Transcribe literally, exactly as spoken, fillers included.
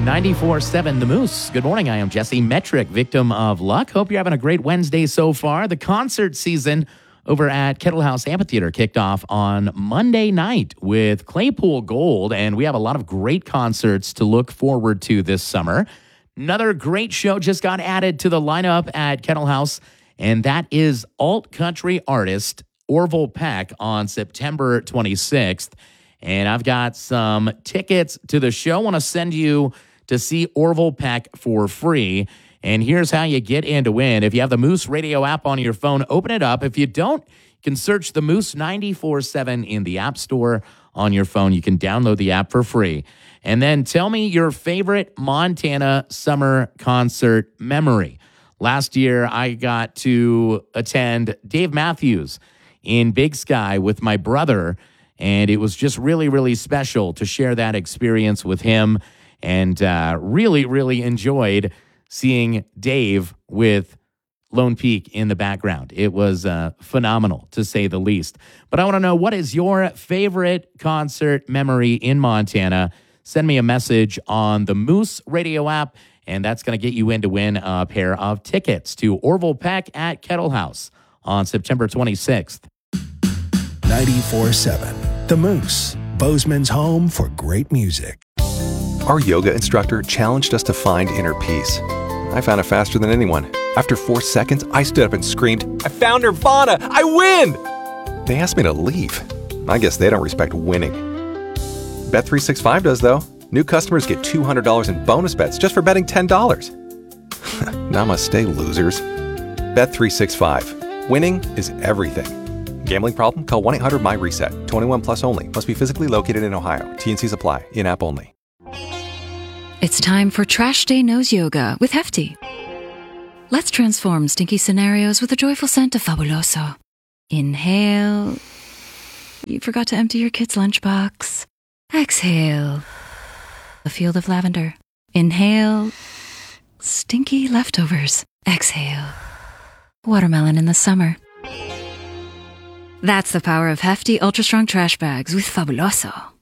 ninety-four seven The Moose. Good morning. I am Jesse Metric, victim of luck. Hope you're having a great Wednesday so far. The concert season over at Kettle House Amphitheater kicked off on Monday night with Claypool Gold, and we have a lot of great concerts to look forward to this summer. Another great show just got added to the lineup at Kettle House, and that is alt country artist Orville Peck on September twenty-sixth. And I've got some tickets to the show. I want to send you to see Orville Peck for free. And here's how you get in to win. If you have the Moose Radio app on your phone, open it up. If you don't, you can search the Moose ninety-four seven in the App Store on your phone. You can download the app for free. And then tell me your favorite Montana summer concert memory. Last year, I got to attend Dave Matthews in Big Sky with my brother, and it was just really, really special to share that experience with him, and uh, really, really enjoyed seeing Dave with Lone Peak in the background. It was uh, phenomenal, to say the least. But I want to know, what is your favorite concert memory in Montana? Send me a message on the Moose Radio app, and that's going to get you in to win a pair of tickets to Orville Peck at Kettle House on September twenty-sixth. ninety-four seven The Moose, Bozeman's home for great music. Our yoga instructor challenged us to find inner peace. I found it faster than anyone. After four seconds, I stood up and screamed, "I found Nirvana! I win!" They asked me to leave. I guess they don't respect winning. Bet three sixty-five does, though. New customers get two hundred dollars in bonus bets just for betting ten dollars. Namaste, losers. Bet three sixty-five. Winning is everything. Gambling problem? Call one eight hundred M Y reset. twenty-one plus only. Must be physically located in Ohio. T and Cs apply. In-app only. It's time for Trash Day Nose Yoga with Hefty. Let's transform stinky scenarios with a joyful scent of Fabuloso. Inhale. You forgot to empty your kid's lunchbox. Exhale. A field of lavender. Inhale. Stinky leftovers. Exhale. Watermelon in the summer. That's the power of Hefty Ultra Strong Trash Bags with Fabuloso.